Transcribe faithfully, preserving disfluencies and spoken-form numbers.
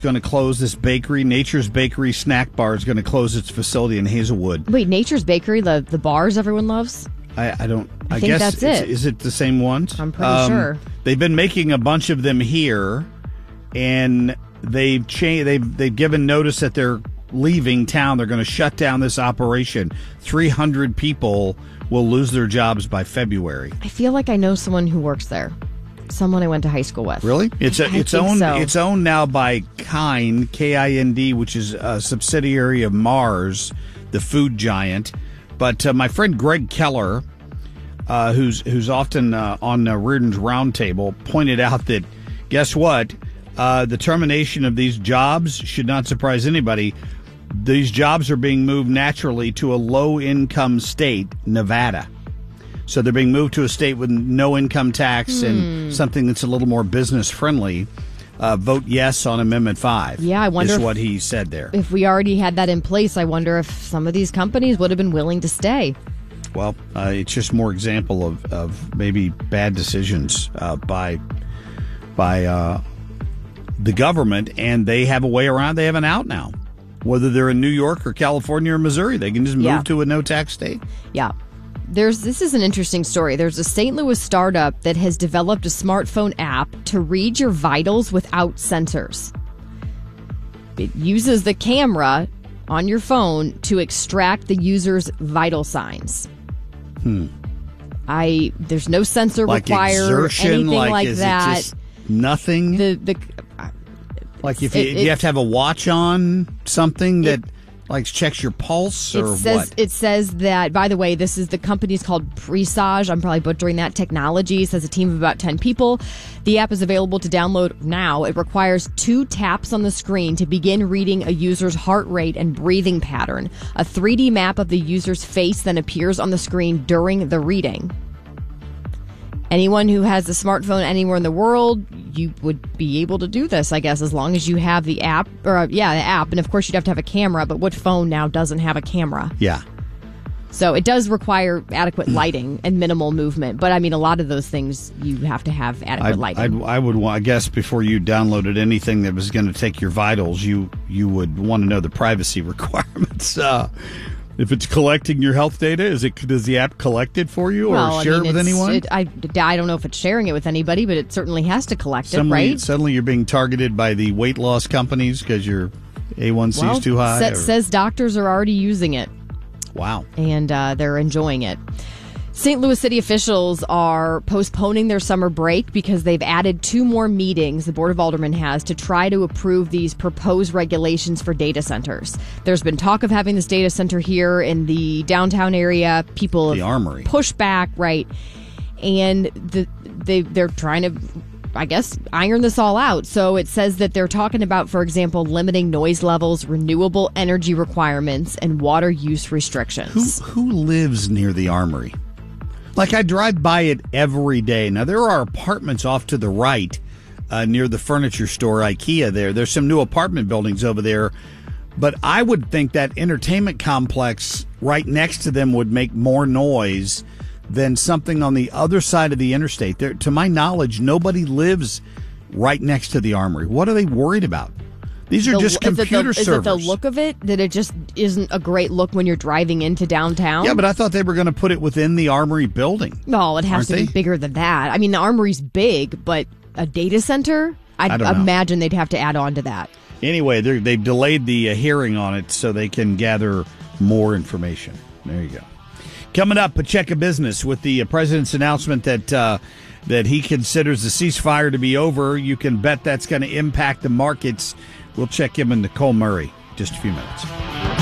going to close this bakery. Nature's Bakery Snack Bar is going to close its facility in Hazelwood. Wait, Nature's Bakery, the, the bars everyone loves? I, I don't. I, I think guess that's it's, it. Is it the same ones? I'm pretty sure. They've been making a bunch of them here, and they've cha- they've they've given notice that they're leaving town. They're going to shut down this operation. three hundred people will lose their jobs by February. I feel like I know someone who works there. Someone I went to high school with. Really? It's a, I it's think owned so. it's owned now by Kind, K I N D, which is a subsidiary of Mars, the food giant. But uh, my friend Greg Keller, uh, who's who's often uh, on uh, Reardon's Roundtable, pointed out that, guess what? Uh, the termination of these jobs should not surprise anybody. These jobs are being moved naturally to a low-income state, Nevada. So they're being moved to a state with no income tax Hmm. and something that's a little more business-friendly. Uh, vote yes on Amendment five. Yeah, I wonder is if- what he said there. If we already had that in place, I wonder if some of these companies would have been willing to stay. Well, uh, it's just more example of, of maybe bad decisions uh, by by uh, the government, and they have a way around. They have an out now. Whether they're in New York or California or Missouri, they can just move Yeah. to a no-tax state. Yeah. There's this is an interesting story. There's a Saint Louis startup that has developed a smartphone app to read your vitals without sensors. It uses the camera on your phone to extract the user's vital signs. Hmm. I there's no sensor Like required, exertion, anything like, like is it that. just nothing. the the Like if you, it- you have to have a watch on something that like checks your pulse It or says what? it says that, by the way, this is the company's called Presage. I'm probably butchering that technology. It says a team of about ten people. The app is available to download now. It requires two taps on the screen to begin reading a user's heart rate and breathing pattern. A three D map of the user's face then appears on the screen during the reading. Anyone who has a smartphone anywhere in the world, you would be able to do this, I guess, as long as you have the app, or uh, yeah, the app. And of course, you'd have to have a camera, but what phone now doesn't have a camera? Yeah. So it does require adequate lighting and minimal movement. But I mean, a lot of those things, you have to have adequate I'd, lighting. I'd, I would want, I guess, before you downloaded anything that was going to take your vitals, you you would want to know the privacy requirements. Uh, if it's collecting your health data, is it does the app collect it for you or well, share I mean, it with it's- anyone? It, I, I don't know if it's sharing it with anybody, but it certainly has to collect suddenly, it, right? suddenly you're being targeted by the weight loss companies because your A one C is well, too high. sa- or- says doctors are already using it. Wow. And uh, they're enjoying it. Saint Louis City officials are postponing their summer break because they've added two more meetings, the Board of Aldermen has, to try to approve these proposed regulations for data centers. There's been talk of having this data center here in the downtown area. People The have Armory. pushed back, right? And the, they, they're trying to, I guess, iron this all out. So it says that they're talking about, for example, limiting noise levels, renewable energy requirements, and water use restrictions. Who who lives near the Armory? Like, I drive by it every day. Now, there are apartments off to the right uh, near the furniture store, IKEA there. There's some new apartment buildings over there. But I would think that entertainment complex right next to them would make more noise than something on the other side of the interstate. There, to my knowledge, nobody lives right next to the Armory. What are they worried about? These are The- just is it the- computer is it servers. the look of it that it just isn't a great look when you're driving into downtown? Yeah, but I thought they were going to put it within the Armory building. no, it has aren't to they? be bigger than that. I mean, the Armory's big, but a data center, I'd I don't know. imagine they'd have to add on to that. Anyway, they're- they've delayed the uh, hearing on it so they can gather more information. There you go. Coming up, Pacheco Business with the uh, president's announcement that uh, that he considers the ceasefire to be over. You can bet that's going to impact the markets. We'll check him in Nicole Murray in just a few minutes.